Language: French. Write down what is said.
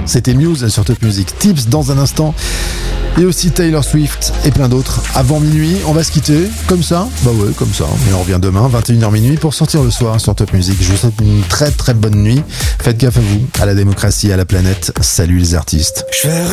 C'était Muse sur Top Music. Tips dans un instant. Et aussi Taylor Swift et plein d'autres. Avant minuit, on va se quitter. Comme ça. Bah ouais, comme ça. Et on revient demain, 21h minuit, pour sortir le soir sur Top Music. Je vous souhaite une très très bonne nuit. Faites gaffe à vous, à la démocratie, à la planète. Salut les artistes.